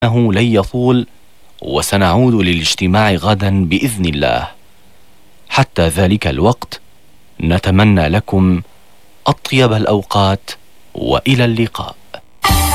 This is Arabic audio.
إنه لن يطول، وسنعود للاجتماع غدا بإذن الله. حتى ذلك الوقت نتمنى لكم أطيب الأوقات، وإلى اللقاء.